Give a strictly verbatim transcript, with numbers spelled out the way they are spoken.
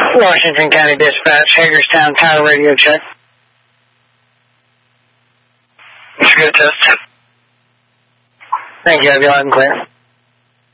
Washington County Dispatch, Hagerstown Tower radio check. It's a good test. Thank you, have you loud and clear.